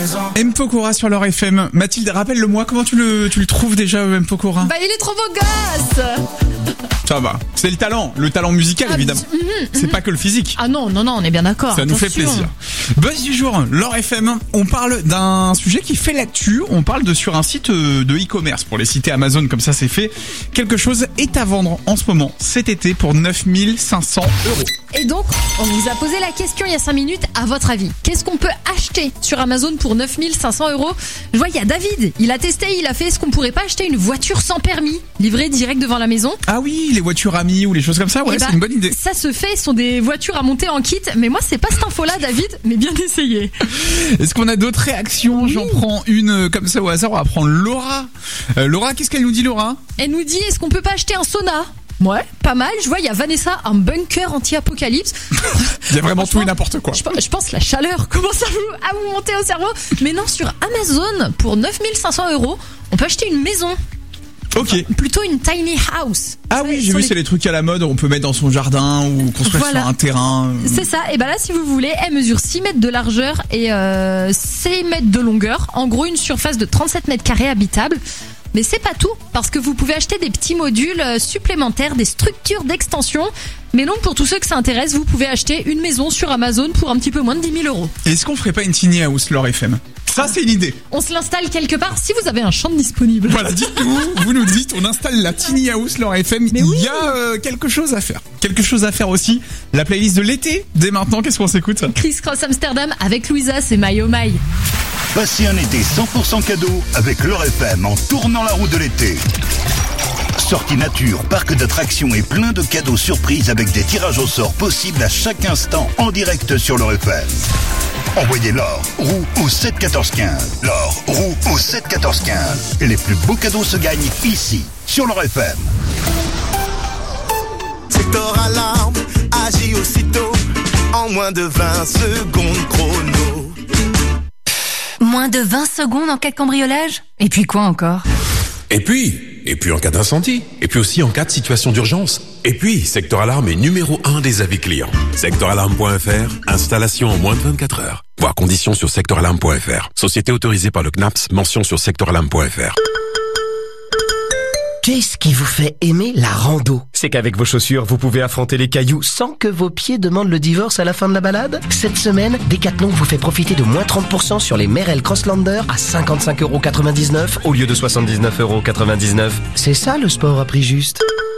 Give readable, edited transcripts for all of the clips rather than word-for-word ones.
M. Pokora sur leur FM. Mathilde, rappelle-le-moi, comment tu le trouves déjà, M. Pokora? Bah, il est trop beau gosse. Ça va. C'est le talent musical, évidemment. C'est pas que le physique. Ah non, on est bien d'accord. Ça nous fait plaisir. Buzz du jour, leur FM. On parle d'un sujet qui fait l'actu. On parle sur un site de e-commerce. Pour les citer Amazon, comme ça c'est fait. Quelque chose est à vendre en ce moment, cet été, pour 9 500 €. Et donc, on vous a posé la question il y a 5 minutes. À votre avis, qu'est-ce qu'on peut acheter sur Amazon pour 9 500 €? Je vois, il y a David. Il a testé, il a fait. Est-ce qu'on pourrait pas acheter une voiture sans permis, livrée direct devant la maison? Ah oui, les voitures amies ou les choses comme ça. Ouais, c'est une bonne idée. Ça se fait. Ce sont des voitures à monter en kit. Mais moi, c'est pas cette info-là, David. Mais bien essayé. Est-ce qu'on a d'autres réactions? Oui. J'en prends une comme ça au hasard. On va prendre Laura. Laura, qu'est-ce qu'elle nous dit, Laura? Elle nous dit, est-ce qu'on peut pas acheter un sauna? Ouais, pas mal. Je vois, il y a Vanessa, un bunker anti-apocalypse. Il y a vraiment tout et n'importe quoi. Je pense la chaleur commence à vous monter au cerveau. Mais non, sur Amazon, pour 9 500 €, on peut acheter une maison. Ok. Enfin, plutôt une tiny house. Ah oui, j'ai vu, c'est les trucs à la mode, on peut mettre dans son jardin ou construire sur un terrain. C'est ça. Et ben là, si vous voulez, elle mesure 6 mètres de largeur et 6 mètres de longueur. En gros, une surface de 37 mètres carrés habitable. Mais c'est pas tout, parce que vous pouvez acheter des petits modules supplémentaires, des structures d'extension. Mais donc, pour tous ceux que ça intéresse, vous pouvez acheter une maison sur Amazon pour un petit peu moins de 10 000 €. Est-ce qu'on ferait pas une tiny house, leur FM? Ça, c'est une idée. On se l'installe quelque part si vous avez un champ disponible. Voilà, dites-nous, vous nous dites, on installe la tiny house, leur FM. Mais il y a quelque chose à faire. Quelque chose à faire aussi. La playlist de l'été, dès maintenant, qu'est-ce qu'on s'écoute? Criss Cross Amsterdam avec Louisa, c'est My Oh My. Passez un été 100% cadeau avec leur FM en tournant la roue de l'été. Sortie nature, parc d'attractions et plein de cadeaux surprises avec des tirages au sort possibles à chaque instant en direct sur leur FM. Envoyez l'or, roue au 7 14 15. L'or, roue au 7 14 15. Et les plus beaux cadeaux se gagnent ici, sur leur FM. Secteur alarme, agit aussitôt, en moins de 20 secondes chrono. Moins de 20 secondes en cas de cambriolage? Et puis quoi encore? Et puis en cas d'incendie. Et puis aussi en cas de situation d'urgence. Et puis, Secteur Alarme est numéro 1 des avis clients. Secteuralarme.fr, installation en moins de 24 heures. Voir conditions sur secteuralarme.fr. Société autorisée par le CNAPS, mention sur secteuralarme.fr. Qu'est-ce qui vous fait aimer la rando? C'est qu'avec vos chaussures, vous pouvez affronter les cailloux sans que vos pieds demandent le divorce à la fin de la balade. Cette semaine, Decathlon vous fait profiter de moins 30% sur les Merrell Crosslander à 55,99 € au lieu de 79,99 €. C'est ça le sport à prix juste.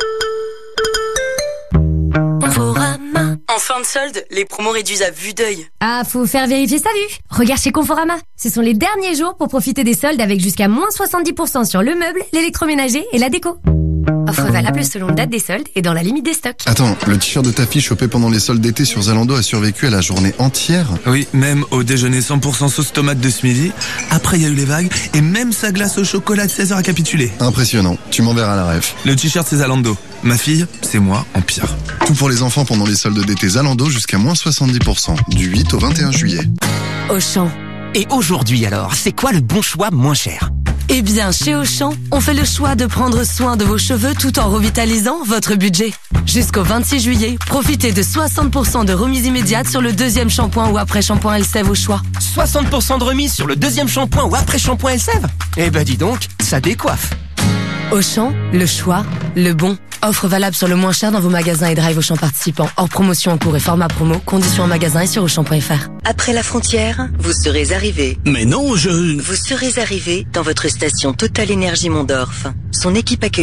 En fin de solde, les promos réduisent à vue d'œil. Ah, faut faire vérifier sa vue. Regarde chez Conforama. Ce sont les derniers jours pour profiter des soldes avec jusqu'à moins 70% sur le meuble, l'électroménager et la déco. Offre valable selon date des soldes et dans la limite des stocks. Attends, le t-shirt de ta fille chopé pendant les soldes d'été sur Zalando a survécu à la journée entière? Oui, même au déjeuner 100% sauce tomate de ce midi. Après, il y a eu les vagues et même sa glace au chocolat de 16 h a capitulé. Impressionnant. Tu m'enverras la ref. Le t-shirt, c'est Zalando. Ma fille, c'est moi en pire. Tout pour les enfants pendant les soldes d'été Zalando jusqu'à moins 70%. Du 8 au 21 juillet. Auchan. Et aujourd'hui alors, c'est quoi le bon choix moins cher? Eh bien, chez Auchan, on fait le choix de prendre soin de vos cheveux tout en revitalisant votre budget. Jusqu'au 26 juillet, profitez de 60% de remise immédiate sur le deuxième shampoing ou après-shampoing Elseve au choix. 60% de remise sur le deuxième shampoing ou après-shampoing Elseve? Eh ben dis donc, ça décoiffe. Auchan, le choix, le bon. Offre valable sur le moins cher dans vos magasins et drive Auchan participants. Hors promotion en cours et format promo. Conditions en magasin et sur Auchan.fr. Après la frontière, vous serez arrivé. Mais non, Vous serez arrivé dans votre station Total Énergie Mondorf. Son équipe accueille